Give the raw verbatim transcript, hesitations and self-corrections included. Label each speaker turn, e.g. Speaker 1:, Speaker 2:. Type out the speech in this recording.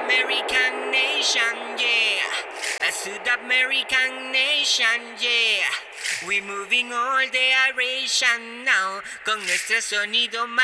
Speaker 1: American Nation, yeah. A South American Nation, yeah. We moving all the aeration now con nuestro sonido